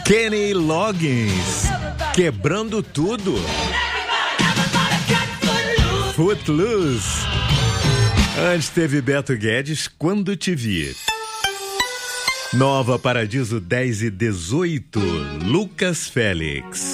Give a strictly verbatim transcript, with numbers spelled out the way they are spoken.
Kenny Loggins, Quebrando Tudo. Footloose. Antes teve Beto Guedes, Quando Te Vi. Nova Paradiso dez e dezoito, Lucas Félix.